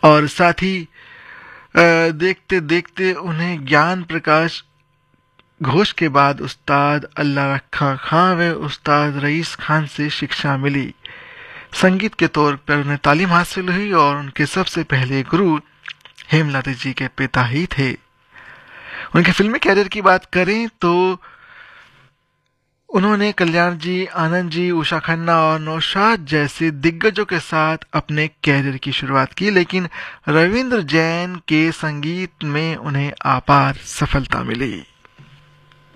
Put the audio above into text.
और साथ ही देखते देखते उन्हें ज्ञान प्रकाश घोष के बाद उस्ताद अल्लाह रखा खां व उस्ताद रईस खान से शिक्षा मिली। संगीत के तौर पर उन्हें तालीम हासिल हुई और उनके सबसे पहले गुरु हेमलता जी के पिता ही थे। उनके फिल्मी कैरियर की बात करें तो उन्होंने कल्याण जी, आनंद जी, उषा खन्ना और नौशाद जैसे दिग्गजों के साथ अपने कैरियर की शुरुआत की, लेकिन रविंद्र जैन के संगीत में उन्हें अपार सफलता मिली।